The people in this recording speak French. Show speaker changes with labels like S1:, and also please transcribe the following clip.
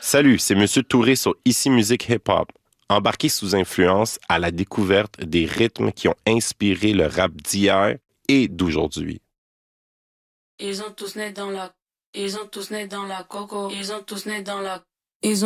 S1: Salut, c'est Monsieur Touré sur Ici Musique Hip Hop. Embarqué sous influence à la découverte des rythmes qui ont inspiré le rap d'hier et d'aujourd'hui.
S2: Ils ont tous né dans la coco. Ils ont tous né dans la